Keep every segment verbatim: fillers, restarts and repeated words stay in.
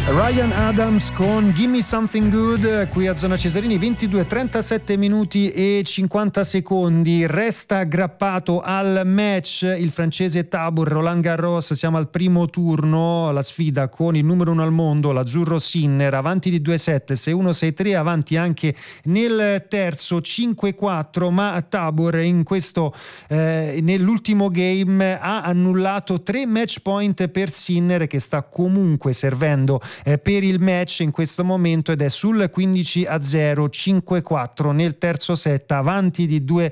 Ryan Adams con Gimme Something Good qui a Zona Cesarini. Ventidue trentasette minuti e cinquanta secondi, resta aggrappato al match il francese Tabor Roland Garros. Siamo al primo turno, la sfida con il numero uno al mondo, l'azzurro Sinner, avanti di due sette, sei uno sei tre, avanti anche nel terzo cinque quattro, ma Tabor in questo eh, nell'ultimo game ha annullato tre match point per Sinner, che sta comunque servendo Eh, per il match in questo momento ed è sul quindici a zero, cinque quattro nel terzo set, avanti di due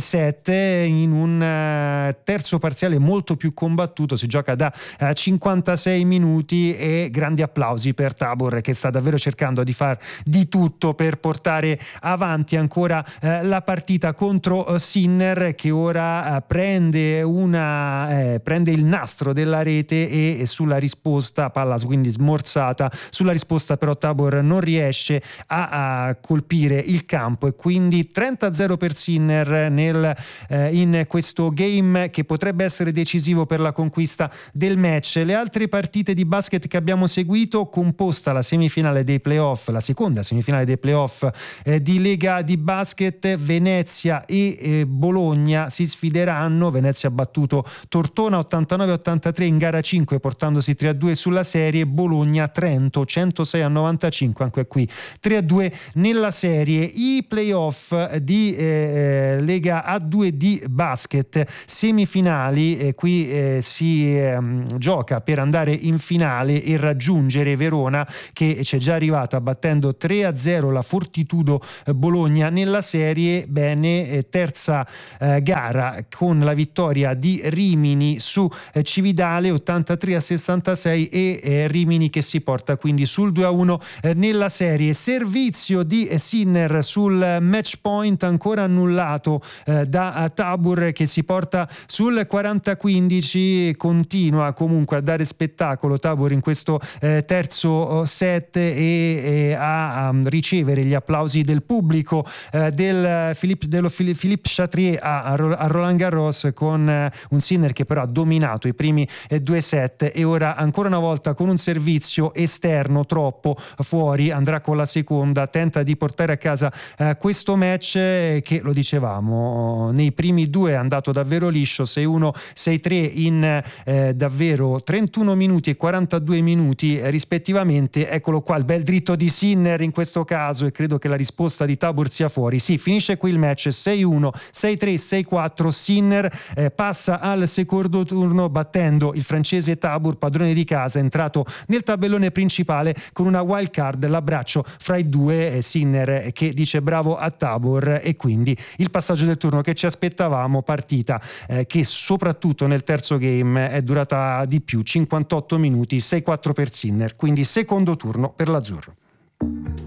sette in un uh, terzo parziale molto più combattuto. Si gioca da uh, cinquantasei minuti e grandi applausi per Tabor, che sta davvero cercando di far di tutto per portare avanti ancora uh, la partita contro uh, Sinner, che ora uh, prende una eh, prende il nastro della rete e, e sulla risposta palla quindi smorzata. Sulla risposta però Tabor non riesce a, a colpire il campo e quindi trenta a zero per Sinner nel, eh, in questo game che potrebbe essere decisivo per la conquista del match. Le altre partite di basket che abbiamo seguito, composta la semifinale dei playoff, la seconda semifinale dei playoff eh, di Lega di basket, Venezia e eh, Bologna si sfideranno. Venezia ha battuto Tortona ottantanove a ottantatré in gara cinque, portandosi tre a due sulla serie. Bologna Trento centosei a novantacinque, anche qui tre a due nella serie. I playoff di eh, Lega A due di basket, semifinali, eh, qui eh, si eh, gioca per andare in finale e raggiungere Verona, che c'è già arrivata battendo tre a zero la Fortitudo Bologna nella serie. Bene, eh, terza eh, gara con la vittoria di Rimini su eh, Cividale ottantatré a sessantasei e eh, Rimini che si porta quindi sul due a uno eh, nella serie. Servizio di Sinner sul match point ancora annullato eh, da Tabor, che si porta sul quaranta a quindici. Continua comunque a dare spettacolo Tabor in questo eh, terzo set e, e a, a ricevere gli applausi del pubblico eh, del Philippe, dello Philippe Chatrier a, a Roland Garros, con eh, un Sinner che però ha dominato i primi eh, due set e ora ancora una volta con un servizio esterno troppo fuori andrà con la seconda, tenta di portare a casa eh, questo match eh, che, lo dicevamo, nei primi due è andato davvero liscio, sei uno sei tre in eh, davvero trentuno minuti e quarantadue minuti eh, rispettivamente. Eccolo qua il bel dritto di Sinner in questo caso, e credo che la risposta di Tabor sia fuori. Sì, finisce qui il match sei uno sei tre sei quattro. Sinner eh, passa al secondo turno battendo il francese Tabor, padrone di casa, entrato nel tabellone principale con una wild card, l'abbraccio fra i due, eh, Sinner che dice bravo a Tabor, e quindi il passaggio del turno che ci aspettavamo. Partita eh, che soprattutto nel terzo game è durata di più, cinquantotto minuti, sei quattro per Sinner, quindi secondo turno per l'azzurro.